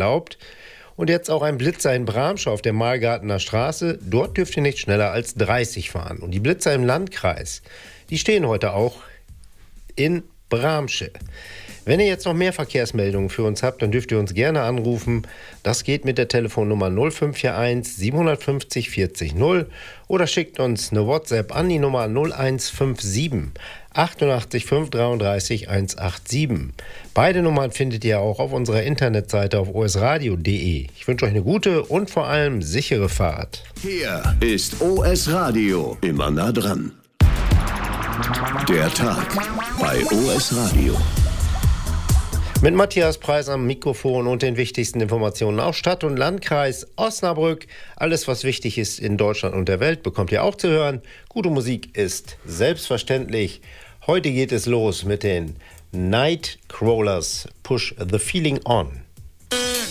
erlaubt. Und jetzt auch ein Blitzer in Bramsche auf der Margartener Straße. Dort dürft ihr nicht schneller als 30 fahren. Und die Blitzer im Landkreis, die stehen heute auch in Bramsche. Wenn ihr jetzt noch mehr Verkehrsmeldungen für uns habt, dann dürft ihr uns gerne anrufen. Das geht mit der Telefonnummer 0541 750 40 0 oder schickt uns eine WhatsApp an die Nummer 0157 88 533 187. Beide Nummern findet ihr auch auf unserer Internetseite auf osradio.de. Ich wünsche euch eine gute und vor allem sichere Fahrt. Hier ist OS Radio, immer nah dran. Der Tag bei OS Radio. Mit Matthias Preis am Mikrofon und den wichtigsten Informationen aus Stadt und Landkreis Osnabrück. Alles, was wichtig ist in Deutschland und der Welt, bekommt ihr auch zu hören. Gute Musik ist selbstverständlich. Heute geht es los mit den Nightcrawlers. Push the Feeling On.